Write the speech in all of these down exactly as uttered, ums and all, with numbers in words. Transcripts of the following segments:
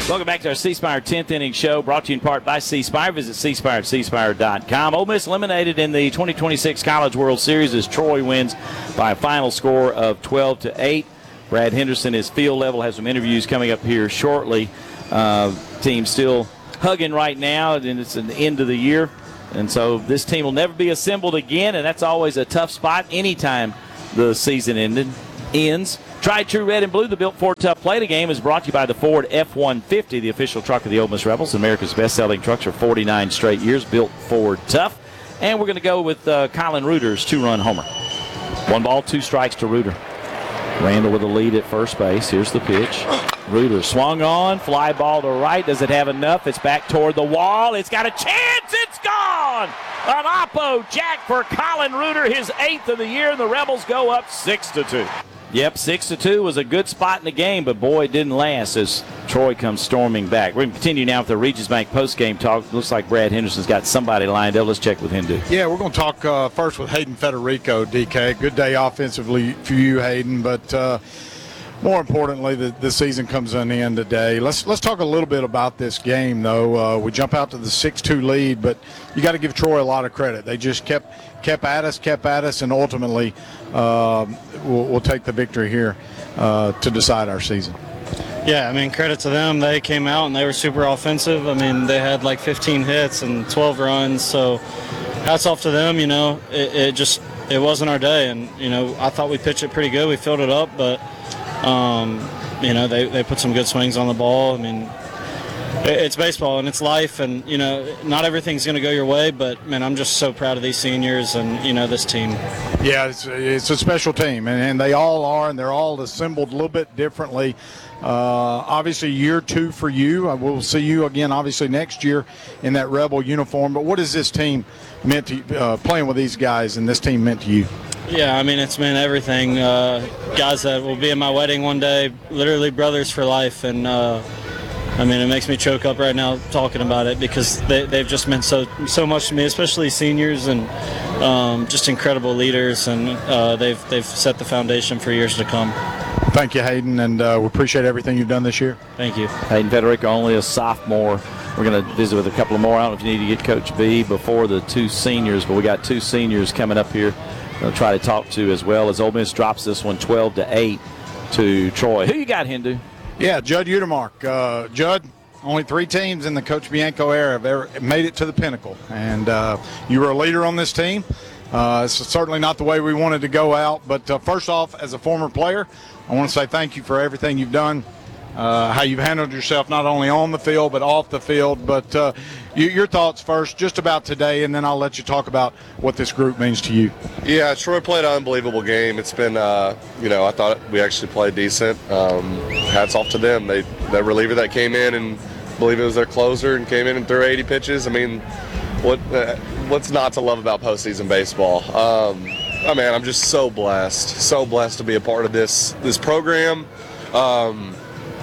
Welcome back to our C Spire tenth inning show, brought to you in part by C Spire. Visit c spire at c spire dot com. Ole Miss eliminated in the twenty twenty-six College World Series as Troy wins by a final score of twelve to eight. Brad Henderson is field level, has some interviews coming up here shortly. Uh, team still hugging right now, and it's the end of the year. And so this team will never be assembled again, and that's always a tough spot anytime the season ended, ends. Tried True Red and Blue, the Built Ford Tough Play. The game is brought to you by the Ford F one fifty, the official truck of the Ole Miss Rebels. America's best-selling trucks for forty-nine straight years, Built Ford Tough. And we're going to go with uh, Colin Reuter's two-run homer. One ball, two strikes to Reuter. Randall with a lead at first base. Here's the pitch. Reuter swung on, fly ball to right. Does it have enough? It's back toward the wall. It's got a chance. It's gone. An oppo jack for Colin Reuter, his eighth of the year, and the Rebels go up six to two. Yep, six to two was a good spot in the game, but boy, it didn't last as Troy comes storming back. We're going to continue now with the Regions Bank post-game talk. Looks like Brad Henderson's got somebody lined up. Let's check with Hindu. Yeah, we're going to talk uh, first with Hayden Federico, D K. Good day offensively for you, Hayden, but uh, more importantly, the, the season comes to an end today. Let's let's talk a little bit about this game, though. Uh, we jump out to the six two lead, but you got to give Troy a lot of credit. They just kept kept at us, kept at us, and ultimately uh, we'll, we'll take the victory here uh, to decide our season. Yeah, I mean, credit to them. They came out and they were super offensive. I mean, they had like fifteen hits and twelve runs, so hats off to them. You know, it, it just it wasn't our day, and you know, I thought we pitched it pretty good. We filled it up, but um, you know, they they put some good swings on the ball. I mean, it's baseball and it's life, and you know, not everything's going to go your way, but man, I'm just so proud of these seniors and you know this team. Yeah, it's, it's a special team, and, and they all are, and they're all assembled a little bit differently. Uh, obviously, year two for you. We'll see you again, obviously, next year in that Rebel uniform. But what has this team meant to you, uh, playing with these guys, and this team meant to you? Yeah, I mean, it's meant everything. Uh, guys that will be in my wedding one day, literally brothers for life, and uh, I mean, it makes me choke up right now talking about it because they, they've just meant so so much to me, especially seniors and um, just incredible leaders, and uh, they've they've set the foundation for years to come. Thank you, Hayden, and uh, we appreciate everything you've done this year. Thank you. Hayden Federico, only a sophomore. We're going to visit with a couple more. I don't know if you need to get Coach B before the two seniors, but we got two seniors coming up here. We'll try to talk to as well as Ole Miss drops this one twelve to eight to Troy. Who you got, Hindu? Yeah, Judd Utermark. Uh, Judd, only three teams in the Coach Bianco era have ever made it to the pinnacle, and uh, you were a leader on this team. Uh, it's certainly not the way we wanted to go out, but uh, first off, as a former player, I want to say thank you for everything you've done, uh, how you've handled yourself not only on the field but off the field. But uh, you, your thoughts first just about today, and then I'll let you talk about what this group means to you. Yeah, Troy played an unbelievable game. It's been, uh, you know, I thought we actually played decent. Um, hats off to them. They that reliever that came in and I believe it was their closer and came in and threw eighty pitches. I mean, what uh, what's not to love about postseason baseball? Um, I mean, I'm just so blessed, so blessed to be a part of this this program, um,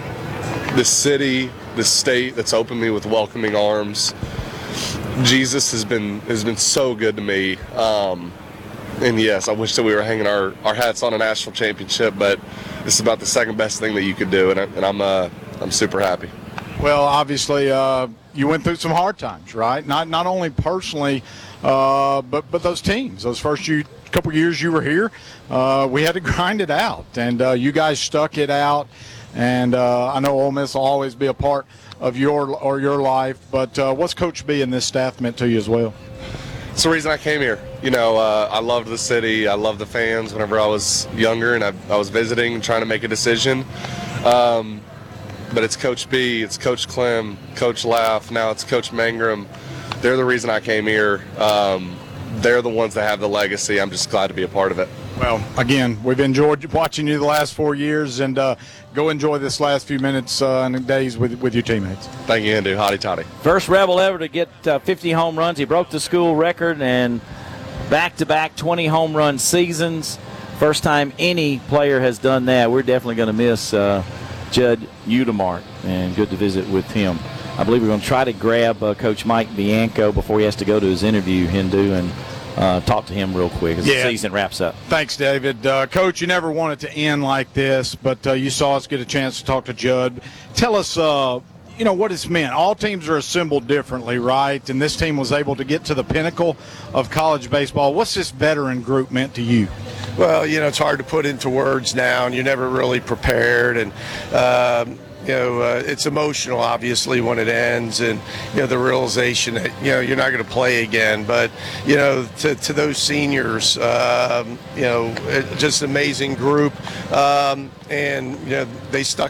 this city, this state that's opened me with welcoming arms. Jesus has been has been so good to me, um, and yes, I wish that we were hanging our, our hats on a national championship, but this is about the second best thing that you could do, and, I, and I'm uh, I'm super happy. Well, obviously, uh, you went through some hard times, right? Not not only personally, uh, but but those teams, those first you, couple years you were here, uh, we had to grind it out, and uh, you guys stuck it out. And uh, I know Ole Miss will always be a part of your or your life. But uh, what's Coach B and this staff meant to you as well? It's the reason I came here. You know, uh, I loved the city. I loved the fans whenever I was younger, and I, I was visiting and trying to make a decision. Um, But it's Coach B, it's Coach Clem, Coach Laff, now it's Coach Mangrum. They're the reason I came here. Um, they're the ones that have the legacy. I'm just glad to be a part of it. Well, again, we've enjoyed watching you the last four years, and uh, go enjoy this last few minutes uh, and days with with your teammates. Thank you, Hindu. Hotty toddy. First Rebel ever to get uh, fifty home runs. He broke the school record, and back-to-back twenty home run seasons. First time any player has done that. We're definitely going to miss uh, Judd Utermark, and good to visit with him. I believe we're going to try to grab uh, Coach Mike Bianco before he has to go to his interview, Hindu, and uh, talk to him real quick as yeah. the season wraps up. Thanks, David. Uh, Coach, you never want it to end like this, but uh, you saw us get a chance to talk to Judd. Tell us, uh, you know, what it's meant. All teams are assembled differently, right? And this team was able to get to the pinnacle of college baseball. What's this veteran group meant to you? Well, you know, it's hard to put into words now, and you're never really prepared. And, um, you know, uh, it's emotional, obviously, when it ends, and, you know, the realization that, you know, you're not going to play again. But, you know, to, to those seniors, um, you know, it, just an amazing group. Um, and, you know, they stuck